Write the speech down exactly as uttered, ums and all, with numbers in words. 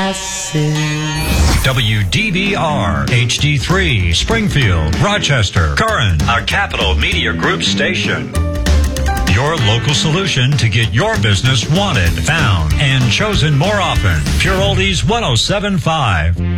passes. W D B R, H D three, Springfield, Rochester, Curran, a Capital Media Group station. Your local solution to get your business wanted, found, and chosen more often. Pure Oldies one oh seven point five.